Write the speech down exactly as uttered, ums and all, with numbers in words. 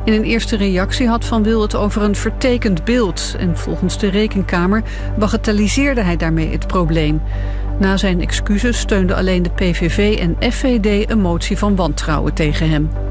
In een eerste reactie had Van Wil het over een vertekend beeld en volgens de Rekenkamer bagatelliseerde hij daarmee het probleem. Na zijn excuses steunde alleen de P V V en F V D een motie van wantrouwen tegen hem.